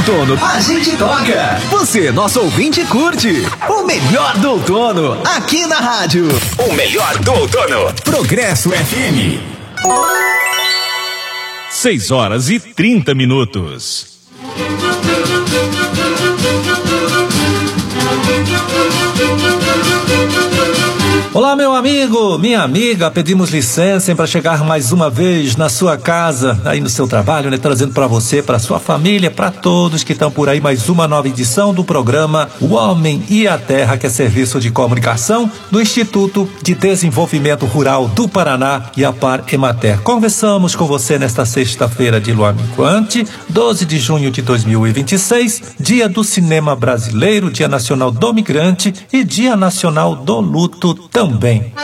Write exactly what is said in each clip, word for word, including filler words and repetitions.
outono a gente toca. Você, nosso ouvinte, curte. O melhor do outono aqui na rádio. O melhor do outono. Progresso F M. seis horas e trinta minutos. Olá, meu amigo, minha amiga, pedimos licença para chegar mais uma vez na sua casa, aí no seu trabalho, né? Trazendo para você, para sua família, para todos que estão por aí, mais uma nova edição do programa O Homem e a Terra, que é serviço de comunicação do Instituto de Desenvolvimento Rural do Paraná e a Par Emater. Conversamos com você nesta sexta-feira de lua minguante, doze de junho de dois mil e vinte e seis, dia do cinema brasileiro, dia nacional do migrante e dia nacional do luto também. Também.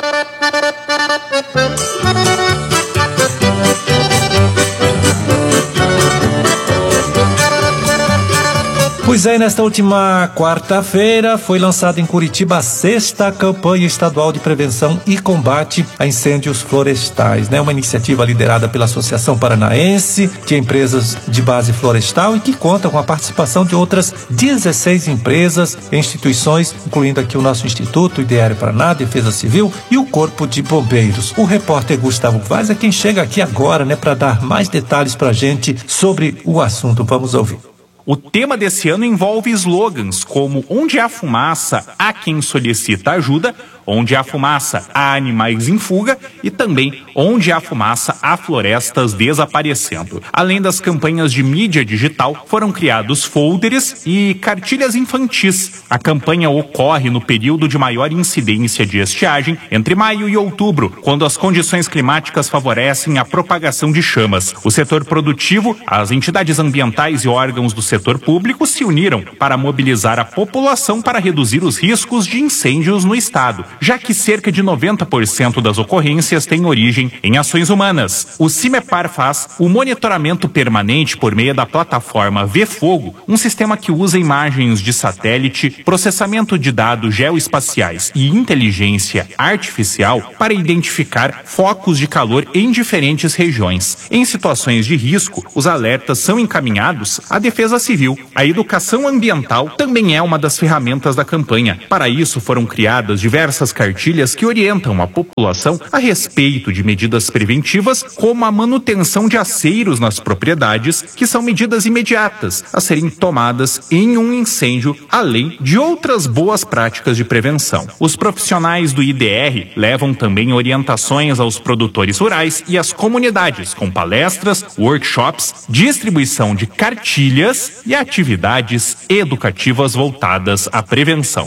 Pois é, nesta última quarta-feira foi lançada em Curitiba a sexta campanha estadual de prevenção e combate a incêndios florestais, né? Uma iniciativa liderada pela Associação Paranaense de Empresas de Base Florestal e que conta com a participação de outras dezesseis empresas e instituições, incluindo aqui o nosso Instituto, o I D R Paraná, Defesa Civil e o Corpo de Bombeiros. O repórter Gustavo Vaz é quem chega aqui agora, né, para dar mais detalhes pra gente sobre o assunto. Vamos ouvir. O tema desse ano envolve slogans como onde há fumaça, há quem solicita ajuda, onde há fumaça, há animais em fuga e também onde há fumaça, há florestas desaparecendo. Além das campanhas de mídia digital, foram criados folders e cartilhas infantis. A campanha ocorre no período de maior incidência de estiagem, entre maio e outubro, quando as condições climáticas favorecem a propagação de chamas. O setor produtivo, as entidades ambientais e órgãos do setor público se uniram para mobilizar a população para reduzir os riscos de incêndios no estado, já que cerca de noventa por cento das ocorrências têm origem em ações humanas. O CIMEPAR faz o monitoramento permanente por meio da plataforma V-Fogo, um sistema que usa imagens de satélite, processamento de dados geoespaciais e inteligência artificial para identificar focos de calor em diferentes regiões. Em situações de risco, os alertas são encaminhados à Defesa Civil. A educação ambiental também é uma das ferramentas da campanha. Para isso, foram criadas diversas cartilhas que orientam a população a respeito de medidas preventivas, como a manutenção de aceiros nas propriedades, que são medidas imediatas a serem tomadas em um incêndio, além de outras boas práticas de prevenção. Os profissionais do I D R levam também orientações aos produtores rurais e às comunidades, com palestras, workshops, distribuição de cartilhas e atividades educativas voltadas à prevenção.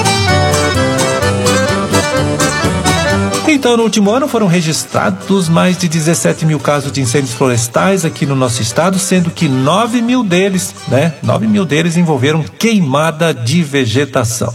Então, no último ano foram registrados mais de dezessete mil casos de incêndios florestais aqui no nosso estado, sendo que nove mil deles, né, nove mil deles envolveram queimada de vegetação.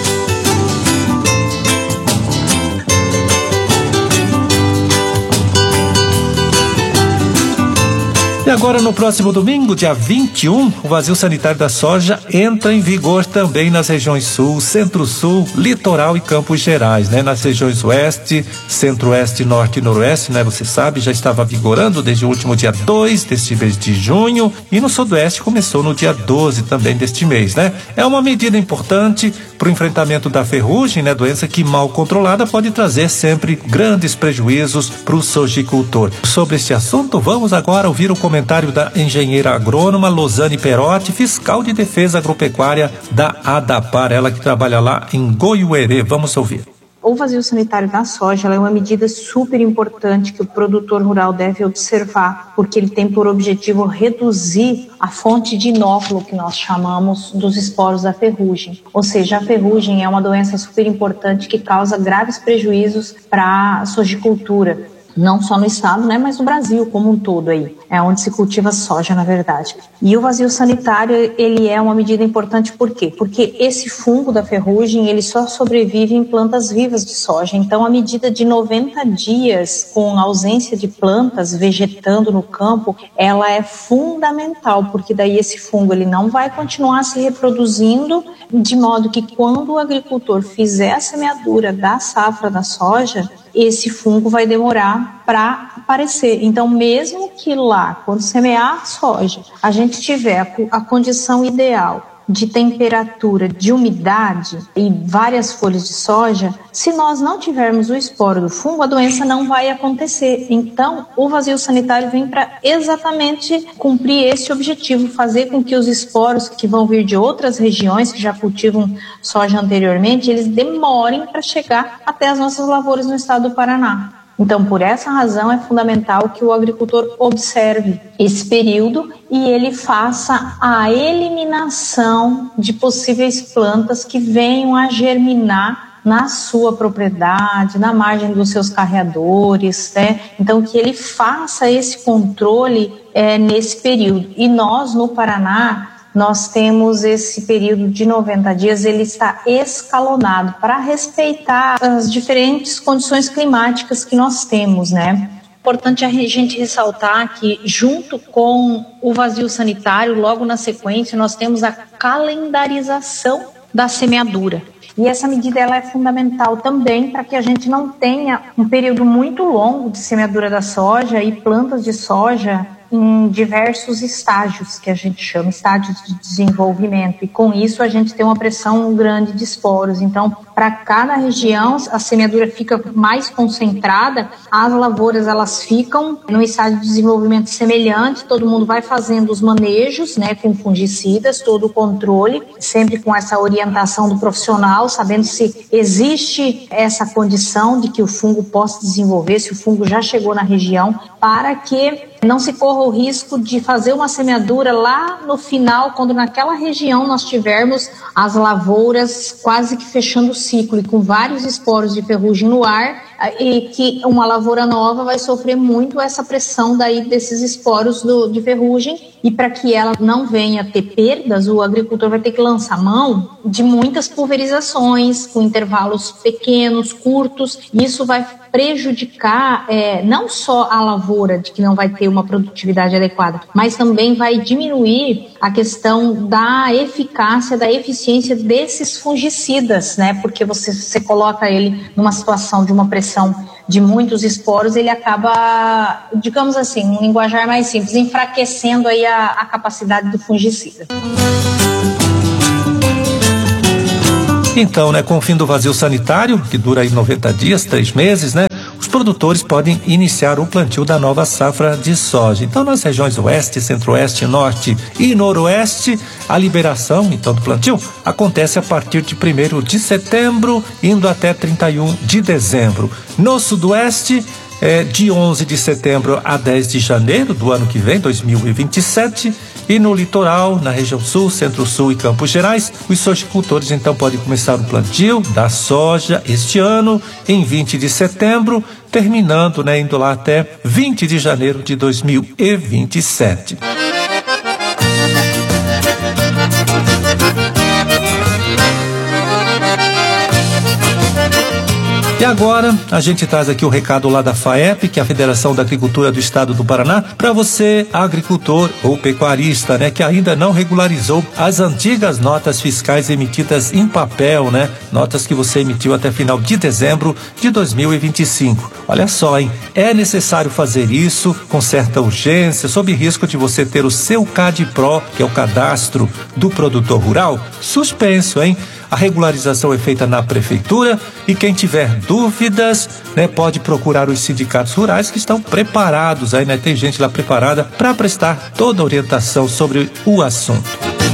E agora, no próximo domingo, dia vinte e um, o vazio sanitário da soja entra em vigor também nas regiões Sul, Centro-Sul, Litoral e Campos Gerais, né? Nas regiões Oeste, Centro-Oeste, Norte e Noroeste, né? Você sabe, já estava vigorando desde o último dia dois deste mês de junho e no Sudoeste começou no dia doze também deste mês, né? É uma medida importante para o enfrentamento da ferrugem, né? Doença que mal controlada pode trazer sempre grandes prejuízos para o sojicultor. Sobre este assunto, vamos agora ouvir o comentário comentário da engenheira agrônoma Losane Perotti, fiscal de defesa agropecuária da ADAPAR, ela que trabalha lá em Goiuerê. Vamos ouvir. O vazio sanitário da soja é uma medida super importante que o produtor rural deve observar, porque ele tem por objetivo reduzir a fonte de inóculo que nós chamamos dos esporos da ferrugem. Ou seja, a ferrugem é uma doença super importante que causa graves prejuízos para a sojicultura. Não só no estado, né, mas no Brasil como um todo aí, é onde se cultiva soja, na verdade. E o vazio sanitário, ele é uma medida importante por quê? Porque esse fungo da ferrugem, ele só sobrevive em plantas vivas de soja. Então, a medida de noventa dias com ausência de plantas vegetando no campo, ela é fundamental, porque daí esse fungo, ele não vai continuar se reproduzindo, de modo que quando o agricultor fizer a semeadura da safra da soja, esse fungo vai demorar para aparecer. Então, mesmo que lá, quando semear a soja, a gente tiver a, a condição ideal de temperatura, de umidade e várias folhas de soja, se nós não tivermos o esporo do fungo, a doença não vai acontecer. Então, o vazio sanitário vem para exatamente cumprir esse objetivo, fazer com que os esporos que vão vir de outras regiões que já cultivam soja anteriormente, eles demorem para chegar até as nossas lavouras no estado do Paraná. Então, por essa razão, é fundamental que o agricultor observe esse período e ele faça a eliminação de possíveis plantas que venham a germinar na sua propriedade, na margem dos seus carreadores, né? Então, que ele faça esse controle é, nesse período. E nós, no Paraná, nós temos esse período de noventa dias, ele está escalonado para respeitar as diferentes condições climáticas que nós temos, né? Importante a gente ressaltar que, junto com o vazio sanitário, logo na sequência, nós temos a calendarização da semeadura. E essa medida ela é fundamental também para que a gente não tenha um período muito longo de semeadura da soja e plantas de soja em diversos estágios, que a gente chama estágios de desenvolvimento, e com isso a gente tem uma pressão grande de esporos. Então, para cada região, a semeadura fica mais concentrada, as lavouras elas ficam no estágio de desenvolvimento semelhante, todo mundo vai fazendo os manejos, né, com fungicidas, todo o controle, sempre com essa orientação do profissional, sabendo se existe essa condição de que o fungo possa desenvolver, se o fungo já chegou na região, para que não se corra o risco de fazer uma semeadura lá no final, quando naquela região nós tivermos as lavouras quase que fechando o ciclo e com vários esporos de ferrugem no ar, e que uma lavoura nova vai sofrer muito essa pressão daí desses esporos do, de ferrugem, e para que ela não venha a ter perdas, o agricultor vai ter que lançar mão de muitas pulverizações com intervalos pequenos, curtos. Isso vai prejudicar é, não só a lavoura, de que não vai ter uma produtividade adequada, mas também vai diminuir a questão da eficácia, da eficiência desses fungicidas, né? Porque você, você coloca ele numa situação de uma pressão de muitos esporos, ele acaba, digamos assim, um linguajar mais simples, enfraquecendo aí a, a capacidade do fungicida. Então, né, com o fim do vazio sanitário, que dura aí noventa dias, três meses, né, os produtores podem iniciar o plantio da nova safra de soja. Então, nas regiões oeste, centro-oeste, norte e noroeste, a liberação, então, do plantio acontece a partir de primeiro de setembro, indo até trinta e um de dezembro. No sudoeste, é de onze de setembro a dez de janeiro do ano que vem, dois mil e vinte e sete, e no litoral, na região sul, centro-sul e Campos Gerais, os sojicultores então podem começar o plantio da soja este ano em vinte de setembro, terminando, né, indo lá até vinte de janeiro de dois mil e vinte e sete. E agora a gente traz aqui o recado lá da FAEP, que é a Federação da Agricultura do Estado do Paraná, para você, agricultor ou pecuarista, né, que ainda não regularizou as antigas notas fiscais emitidas em papel, né, notas que você emitiu até final de dezembro de dois mil e vinte e cinco. Olha só, hein, é necessário fazer isso com certa urgência, sob risco de você ter o seu CADPRO, que é o cadastro do produtor rural, suspenso, hein? A regularização é feita na prefeitura e quem tiver dúvidas, né, pode procurar os sindicatos rurais que estão preparados, aí, né, tem gente lá preparada para prestar toda a orientação sobre o assunto.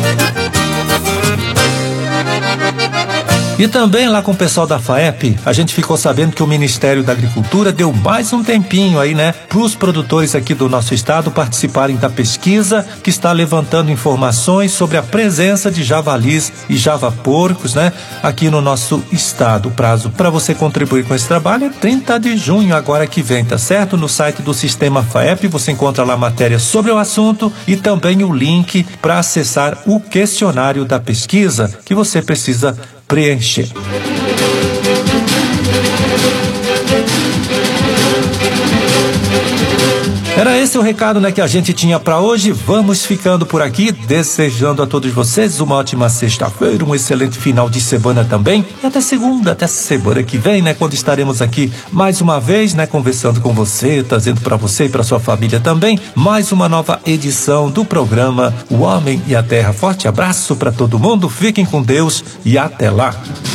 E também lá com o pessoal da FAEP, a gente ficou sabendo que o Ministério da Agricultura deu mais um tempinho aí, né, para os produtores aqui do nosso estado participarem da pesquisa que está levantando informações sobre a presença de javalis e javaporcos, né, aqui no nosso estado. O prazo para você contribuir com esse trabalho é trinta de junho agora que vem, tá certo? No site do Sistema FAEP você encontra lá matéria sobre o assunto e também o link para acessar o questionário da pesquisa que você precisa preencher. Era esse o recado, né, que a gente tinha para hoje. Vamos ficando por aqui, desejando a todos vocês uma ótima sexta-feira, um excelente final de semana também. E até segunda, até semana que vem, né, quando estaremos aqui mais uma vez, né, conversando com você, trazendo para você e para sua família também mais uma nova edição do programa O Homem e a Terra. Forte abraço para todo mundo, fiquem com Deus e até lá.